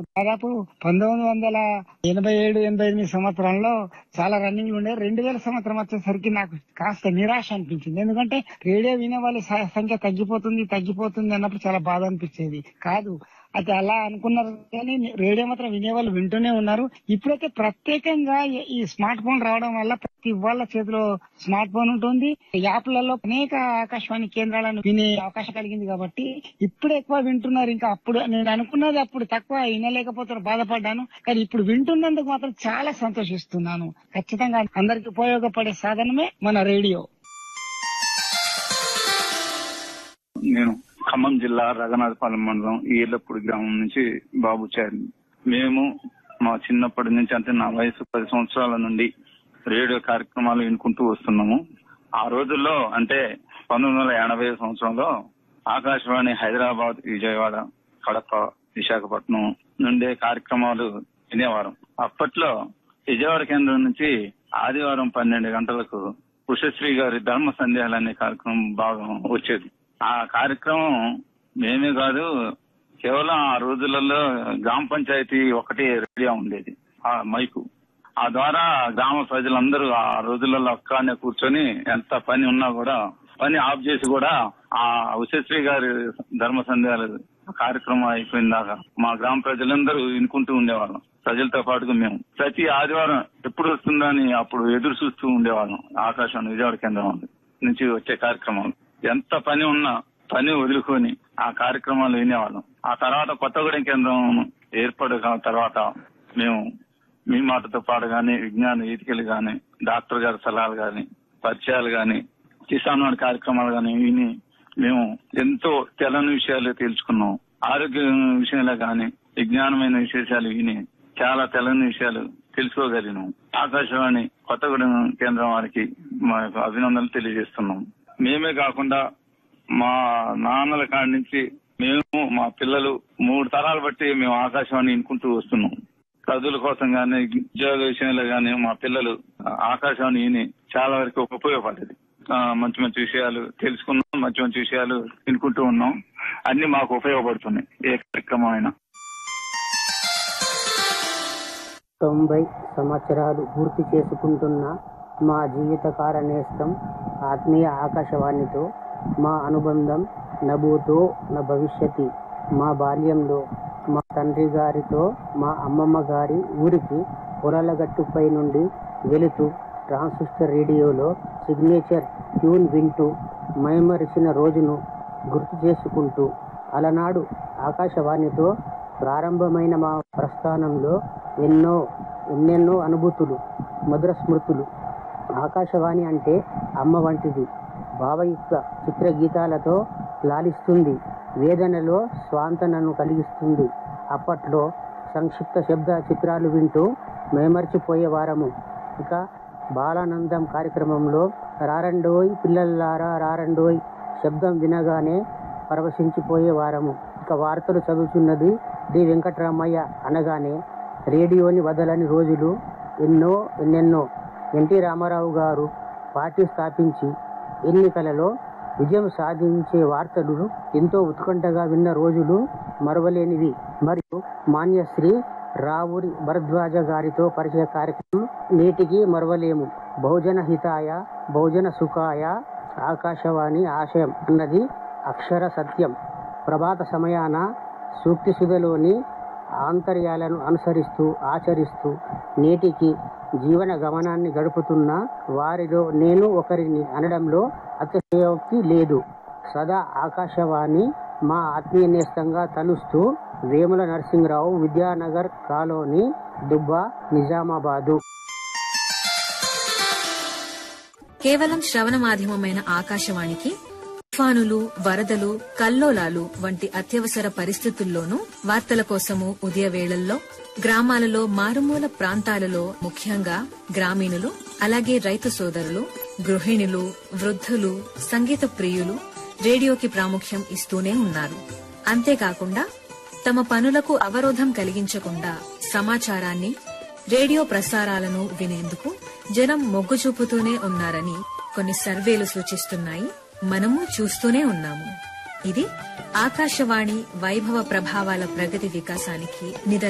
దాదాపు 1987-88 సంవత్సరంలో చాలా రన్నింగ్లు ఉండే. 2000 సంవత్సరం వచ్చేసరికి నాకు కాస్త నిరాశ అనిపించింది. ఎందుకంటే రేడియో వినే వాళ్ళ సంఖ్య తగ్గిపోతుంది అన్నప్పుడు చాలా బాధ అనిపించేది. కాదు అయితే అలా అనుకున్నారు కానీ రేడియో మాత్రం వినేవాళ్ళు వింటూనే ఉన్నారు. ఇప్పుడైతే ప్రత్యేకంగా ఈ స్మార్ట్ ఫోన్ రావడం వల్ల ప్రతి వాళ్ళ చేతిలో స్మార్ట్ ఫోన్ ఉంటుంది. యాప్లలో అనేక ఆకాశవాణి కేంద్రాలను వినే అవకాశం కలిగింది కాబట్టి ఇప్పుడు ఎక్కువ వింటున్నారు. ఇంకా అప్పుడు నేను అనుకున్నది అప్పుడు తక్కువ వినలేకపోతున్నా, బాధపడ్డాను. కానీ ఇప్పుడు వింటున్నందుకు మాత్రం చాలా సంతోషిస్తున్నాను. ఖచ్చితంగా అందరికి ఉపయోగపడే సాధనమే మన రేడియో. నేను ఖమ్మం జిల్లా రఘునాథపాలెం మండలం ఈర్లపూడి గ్రామం నుంచి బాబుచారి. మేము మా చిన్నప్పటి నుంచి, అంటే నా వయసు 10 సంవత్సరాల నుండి రేడియో కార్యక్రమాలు వినుకుంటూ వస్తున్నాము. ఆ రోజుల్లో అంటే 1980 సంవత్సరంలో ఆకాశవాణి హైదరాబాద్, విజయవాడ, కడప, విశాఖపట్నం నుండే కార్యక్రమాలు వినేవారం. అప్పట్లో విజయవాడ కేంద్రం నుంచి ఆదివారం 12 గంటలకు ఉషశ్రీ గారి ధర్మ సందేహాలు అనే కార్యక్రమం బాగా వచ్చేది. ఆ కార్యక్రమం మేమే కాదు, కేవలం ఆ రోజులలో గ్రామ పంచాయతీ ఒకటి రేడియో ఉండేది, ఆ మైకు. ఆ ద్వారా గ్రామ ప్రజలందరూ ఆ రోజులలో అక్కడనే కూర్చొని ఎంత పని ఉన్నా కూడా పని ఆఫ్ చేసి కూడా ఆ ఉషశ్రీ గారి ధర్మ సందేహాలు కార్యక్రమం అయిపోయిందాక మా గ్రామ ప్రజలందరూ వినుకుంటూ ఉండేవాళ్ళం. ప్రజలతో పాటుగా మేము ప్రతి ఆదివారం ఎప్పుడు వస్తుందని అప్పుడు ఎదురు చూస్తూ ఉండేవాళ్ళం. ఆకాశవాణి విజయవాడ కేంద్రం నుంచి వచ్చే కార్యక్రమాలు ఎంత పని ఉన్నా పని వదులుకొని ఆ కార్యక్రమాలు వినేవాళ్ళం. ఆ తర్వాత కొత్తగూడెం కేంద్రం ఏర్పడిన తర్వాత మేము మీ మాటతో పాటు గాని, విజ్ఞాన ఈతికలు గాని, డాక్టర్ గారి సలహాలు గాని, పరిచయాలు గాని, కిసాన్ వాడి కార్యక్రమాలు గాని విని మేము ఎంతో తెలని విషయాలు తెలుసుకున్నాం. ఆరోగ్య విషయాలు గాని, విజ్ఞానమైన విశేషాలు విని చాలా తెలని విషయాలు తెలుసుకోగలిగినాం. ఆకాశవాణి కొత్తగూడెం కేంద్రం వారికి మా యొక్క అభినందనలు తెలియజేస్తున్నాం. మేమే కాకుండా మా నాన్నల కాడి నుంచి మేము, మా పిల్లలు 3 తరాలు బట్టి మేము ఆకాశవాణి వినుకుంటూ వస్తున్నాం. చదువుల కోసం గానీ, ఉద్యోగ విషయంలో గానీ మా పిల్లలు ఆకాశవాణి విని చాలా వరకు ఉపయోగపడ్డది. మంచి మంచి విషయాలు తెలుసుకున్నాం, మంచి మంచి విషయాలు వినుకుంటూ ఉన్నాం. అన్ని మాకు ఉపయోగపడుతున్నాయి ఏ కార్యక్రమం అయినా. 90 సంవత్సరాలు పూర్తి చేసుకుంటున్న మా జీవితకాల నేస్తం ఆత్మీయ ఆకాశవాణితో మా అనుబంధం నభూతో న భవిష్యతి. మా బాల్యంలో మా తండ్రి గారితో మా అమ్మమ్మ గారి ఊరికి పొలాలగట్టుపై నుండి వెళుతూ ట్రాన్సిస్టర్ రేడియోలో సిగ్నేచర్ ట్యూన్ వింటూ మైమరిచిన రోజును గుర్తు చేసుకుంటూ అలనాడు ఆకాశవాణితో ప్రారంభమైన మా ప్రస్థానంలో ఎన్నెన్నో అనుభూతులు, మధుర స్మృతులు. ఆకాశవాణి అంటే అమ్మ వంటిది. భావయుక్త చిత్రగీతాలతో లాలిస్తుంది, వేదనలో స్వాంతనను కలిగిస్తుంది. అప్పట్లో సంక్షిప్త శబ్ద చిత్రాలు వింటూ మేమర్చిపోయేవారము. ఇక బాలానందం కార్యక్రమంలో రారండోయ్ పిల్లల్లారా రారండోయ్ శబ్దం వినగానే పరవశించిపోయేవారము. ఇక వార్తలు చదువుతున్నది డి వెంకటరామయ్య అనగానే రేడియోని వదలని రోజులు ఎన్నెన్నో. ఎన్టీ రామారావు గారు పార్టీ స్థాపించి ఎన్నికలలో విజయం సాధించే వార్తలు ఎంతో ఉత్కంఠగా విన్న రోజులు మరవలేనివి. మరియు మాన్యశ్రీ రావురి భరద్వాజ గారితో పరిచయ కార్యక్రమం నేటికి మరవలేము. బహుజన హితాయ బహుజన సుఖాయ ఆకాశవాణి ఆశయం అన్నది అక్షర సత్యం. ప్రభాత సమయాన సూక్తి సుధలోని ఆంతర్యాలను అనుసరిస్తూ ఆచరిస్తూ నేటికి జీవన గమనాన్ని గడుపుతున్న వారిలో నేను ఒకరిని అనడంలో అతిశయోక్తి లేదు. సదా ఆకాశవాణి మా ఆత్మీయ నేస్తంగా తలుస్తూ వేముల నరసింహరావు, విద్యానగర్ కాలనీ, దుబ్బా, నిజామాబాదు. కేవలం శ్రవణ మాధ్యమమైన ఆకాశవాణికి తుఫానులు, వరదలు, కల్లోలాలు వంటి అత్యవసర పరిస్థితుల్లోనూ వార్తల కోసము ఉదయవేళల్లో గ్రామాలలో, మారుమూల ప్రాంతాలలో, ముఖ్యంగా గ్రామీణులు, అలాగే రైతు సోదరులు, గృహిణులు, వృద్ధులు, సంగీత ప్రియులు రేడియోకి ప్రాముఖ్యం ఇస్తూనే ఉన్నారు. అంతేకాకుండా తమ పనులకు అవరోధం కలిగించకుండా సమాచారాన్ని, రేడియో ప్రసారాలను వినేందుకు జనం మొగ్గు చూపుతూనే ఉన్నారని కొన్ని సర్వేలు సూచిస్తున్నాయి. మనము చూస్తూనే ఉన్నాము. ఇది ఆకాశవాణి వైభవ ప్రభావాల ప్రగతి వికాసానికి నిదర్శనం.